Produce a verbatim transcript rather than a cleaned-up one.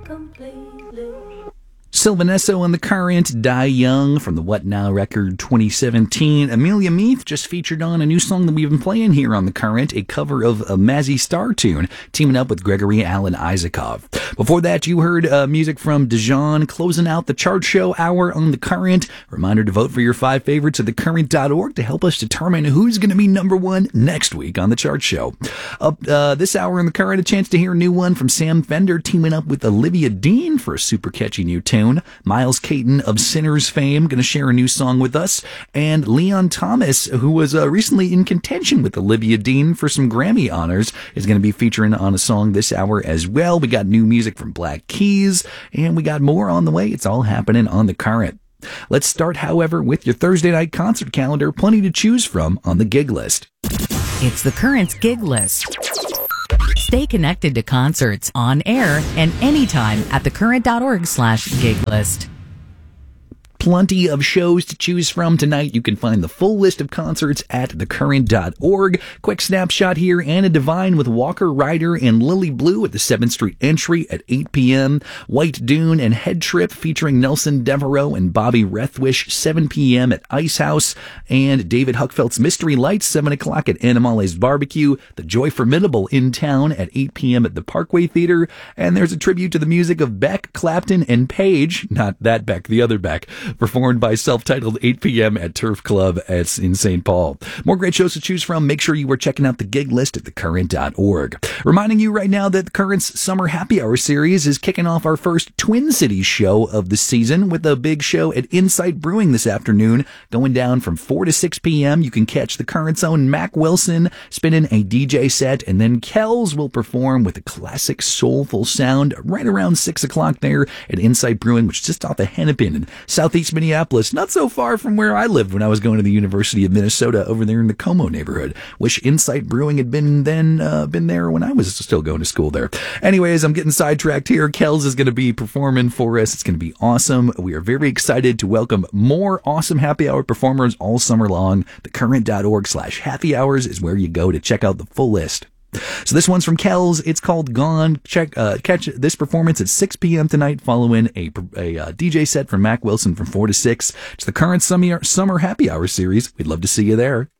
completely. Sylvanesso on The Current, Die Young from the What Now record twenty seventeen. Amelia Meath just featured on a new song that we've been playing here on The Current, a cover of a Mazzy Star tune, teaming up with Gregory Alan Isakov. Before that, you heard uh, music from Dijon, closing out the chart show hour on The Current. Reminder to vote for your five favorites at the current dot org to help us determine who's going to be number one next week on the chart show. Up uh, this hour in The Current, a chance to hear a new one from Sam Fender, teaming up with Olivia Dean for a super catchy new tune. Miles Caton of Sinners fame going to share a new song with us, and Leon Thomas, who was uh, recently in contention with Olivia Dean for some Grammy honors, is going to be featuring on a song this hour as well. We got new music from Black Keys, and we got more on the way. It's all happening on The Current. Let's start, however, with your Thursday night concert calendar. Plenty to choose from on the gig list. It's The Current's gig list. Stay connected to concerts on air and anytime at thecurrent.org slash gig list. Plenty of shows to choose from tonight. You can find the full list of concerts at thecurrent dot org. Quick snapshot here. Anna Devine with Walker Ryder and Lily Blue at the seventh Street Entry at eight p.m. White Dune and Head Trip featuring Nelson Devereaux and Bobby Rethwish, seven p.m. at Ice House. And David Huckfeldt's Mystery Lights, seven o'clock at Animale's Barbecue. The Joy Formidable in town at eight p.m. at the Parkway Theater. And there's a tribute to the music of Beck, Clapton, and Page. Not that Beck, the other Beck. Performed by Self-Titled, eight p.m. at Turf Club at, in Saint Paul. More great shows to choose from. Make sure you are checking out the gig list at thecurrent dot org. Reminding you right now that the Current's Summer Happy Hour series is kicking off our first Twin Cities show of the season with a big show at Insight Brewing this afternoon, going down from four to six p.m. You can catch the Current's own Mac Wilson spinning a D J set, and then Kells will perform with a classic soulful sound right around six o'clock there at Insight Brewing, which is just off the Hennepin in southeast Minneapolis, not so far from where I lived when I was going to the University of Minnesota over there in the Como neighborhood. Wish Insight Brewing had been then uh, been there when I was still going to school there. Anyways, I'm getting sidetracked here. Kells is going to be performing for us. It's going to be awesome. We are very excited to welcome more awesome happy hour performers all summer long. Thecurrent.org slash happy hours is where you go to check out the full list. So this one's from Kells. It's called Gone. Check, uh, catch this performance at six p.m. tonight following a, a uh, D J set from Mac Wilson from four to six. It's the Current Summer, Summer Happy Hour series. We'd love to see you there.